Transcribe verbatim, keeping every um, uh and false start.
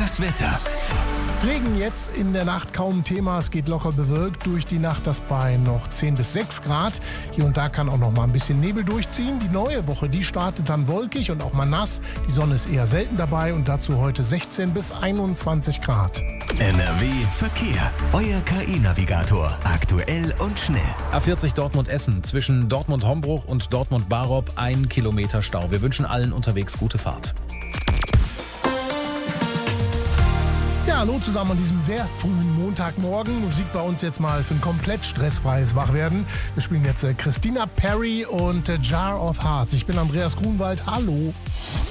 Das Wetter. Regen jetzt in der Nacht kaum ein Thema. Es geht locker bewölkt durch die Nacht, das bei noch zehn bis sechs Grad. Hier und da kann auch noch mal ein bisschen Nebel durchziehen. Die neue Woche, die startet dann wolkig und auch mal nass. Die Sonne ist eher selten dabei und dazu heute sechzehn bis einundzwanzig Grad. N R W Verkehr. Euer K I-Navigator. Aktuell und schnell. A vierzig Dortmund-Essen. Zwischen Dortmund-Hombruch und Dortmund-Barop ein Kilometer Stau. Wir wünschen allen unterwegs gute Fahrt. Ja, hallo zusammen an diesem sehr frühen Montagmorgen. Musik bei uns jetzt mal für ein komplett stressfreies Wachwerden. Wir spielen jetzt äh, Christina Perri und äh, Jar of Hearts. Ich bin Andreas Grunwald. Hallo.